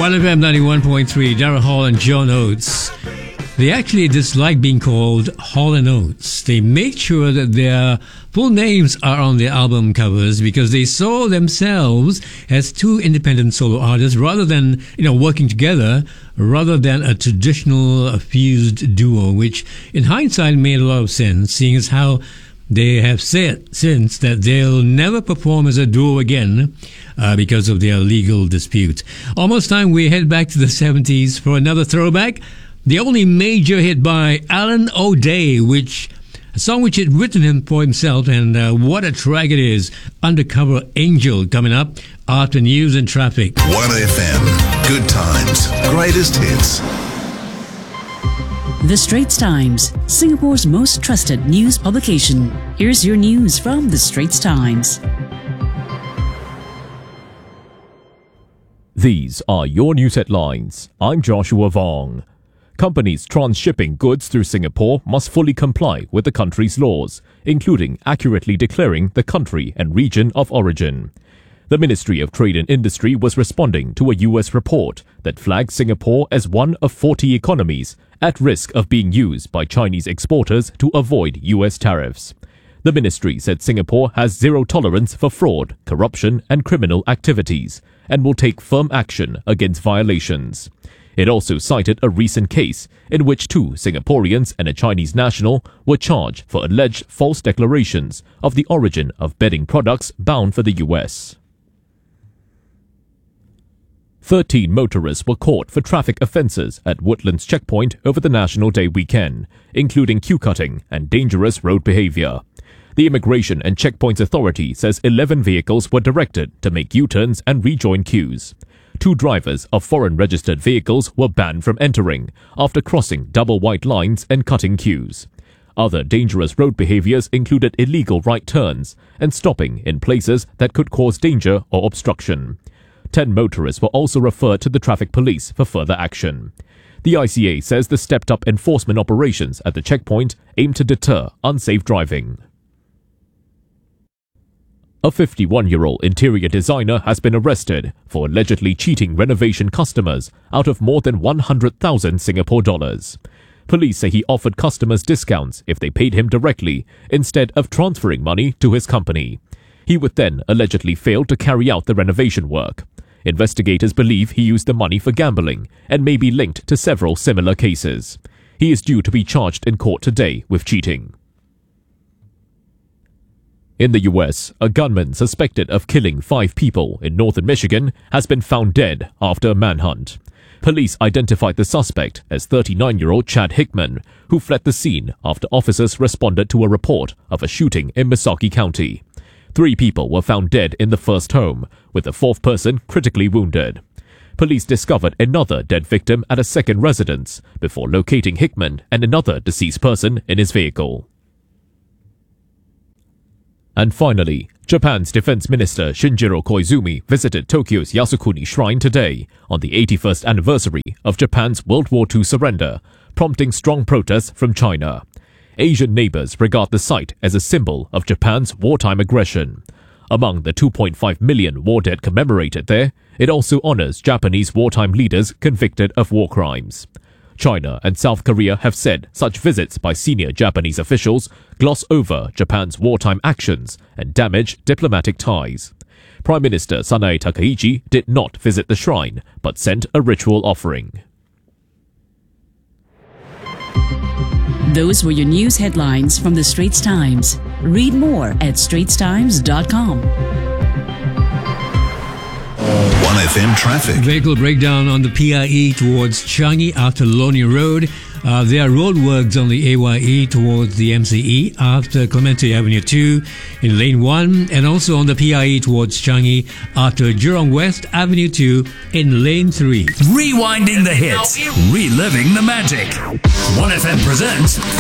1FM 91.3, Darrell Hall and John Oates. They actually dislike being called Hall and Oates. They make sure that their full names are on their album covers because they saw themselves as two independent solo artists rather than, working together, rather than a traditional fused duo, which in hindsight made a lot of sense, seeing as how they have said since that they'll never perform as a duo again because of their legal dispute. Almost time we head back to the 70s for another throwback. The only major hit by Alan O'Day, a song which he'd written for himself, and what a track it is. Undercover Angel coming up after news and traffic. 1FM, good times, greatest hits. The Straits Times, Singapore's most trusted news publication. Here's your news from The Straits Times. These are your news headlines. I'm Joshua Vong. Companies transshipping goods through Singapore must fully comply with the country's laws, including accurately declaring the country and region of origin. The Ministry of Trade and Industry was responding to a US report that flagged Singapore as one of 40 economies at risk of being used by Chinese exporters to avoid US tariffs. The ministry said Singapore has zero tolerance for fraud, corruption and criminal activities and will take firm action against violations. It also cited a recent case in which two Singaporeans and a Chinese national were charged for alleged false declarations of the origin of bedding products bound for the US. 13 motorists were caught for traffic offences at Woodlands checkpoint over the National Day weekend, including queue cutting and dangerous road behaviour. The Immigration and Checkpoints Authority says 11 vehicles were directed to make U-turns and rejoin queues. 2 drivers of foreign-registered vehicles were banned from entering after crossing double white lines and cutting queues. Other dangerous road behaviours included illegal right turns and stopping in places that could cause danger or obstruction. 10 motorists were also referred to the traffic police for further action. The ICA says the stepped-up enforcement operations at the checkpoint aim to deter unsafe driving. A 51-year-old interior designer has been arrested for allegedly cheating renovation customers out of more than 100,000 Singapore dollars. Police say he offered customers discounts if they paid him directly instead of transferring money to his company. He would then allegedly fail to carry out the renovation work. Investigators believe he used the money for gambling and may be linked to several similar cases. He is due to be charged in court today with cheating. In the US, a gunman suspected of killing 5 people in northern Michigan has been found dead after a manhunt. Police identified the suspect as 39-year-old Chad Hickman, who fled the scene after officers responded to a report of a shooting in Missaukee County. 3 people were found dead in the first home, with the 4th person critically wounded. Police discovered another dead victim at a second residence before locating Hickman and another deceased person in his vehicle. And finally, Japan's Defense Minister Shinjiro Koizumi visited Tokyo's Yasukuni Shrine today on the 81st anniversary of Japan's World War II surrender, prompting strong protests from China. Asian neighbors regard the site as a symbol of Japan's wartime aggression. Among the 2.5 million war dead commemorated there, it also honors Japanese wartime leaders convicted of war crimes. China and South Korea have said such visits by senior Japanese officials gloss over Japan's wartime actions and damage diplomatic ties. Prime Minister Sanae Takaichi did not visit the shrine, but sent a ritual offering. Those were your news headlines from The Straits Times. Read more at straitstimes.com. 1FM traffic. Vehicle breakdown on the PIE towards Changi after Loni Road. There are roadworks on the AYE towards the MCE after Clementi Avenue 2 in Lane 1 and also on the PIE towards Changi after Jurong West Avenue 2 in Lane 3. Rewinding the hits, reliving the magic. 1FM presents